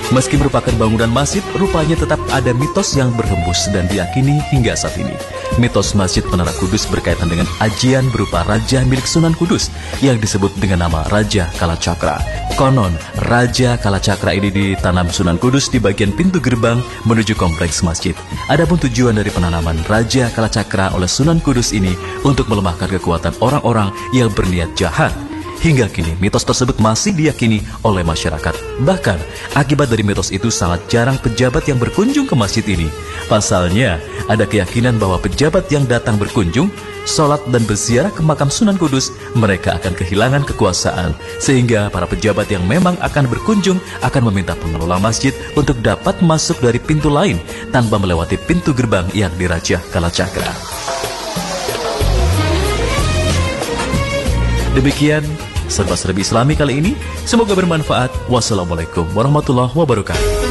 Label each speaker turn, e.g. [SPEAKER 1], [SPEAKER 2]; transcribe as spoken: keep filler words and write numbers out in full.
[SPEAKER 1] Meski merupakan bangunan masjid, rupanya tetap ada mitos yang berhembus dan diyakini hingga saat ini. Mitos Masjid Menara Kudus berkaitan dengan ajian berupa raja milik Sunan Kudus yang disebut dengan nama Raja Kalacakra. Konon, Raja Kalacakra ini ditanam Sunan Kudus di bagian pintu gerbang menuju kompleks masjid. Adapun tujuan dari penanaman Raja Kalacakra oleh Sunan Kudus ini untuk melemahkan kekuatan orang-orang yang berniat jahat. Hingga kini, mitos tersebut masih diyakini oleh masyarakat. Bahkan, akibat dari mitos itu sangat jarang pejabat yang berkunjung ke masjid ini. Pasalnya, ada keyakinan bahwa pejabat yang datang berkunjung, sholat dan berziarah ke makam Sunan Kudus, mereka akan kehilangan kekuasaan. Sehingga para pejabat yang memang akan berkunjung akan meminta pengelola masjid untuk dapat masuk dari pintu lain tanpa melewati pintu gerbang yang dirajah Kalacakra. Demikian Serba Serbi Islami kali ini, semoga bermanfaat. Wassalamualaikum warahmatullahi wabarakatuh.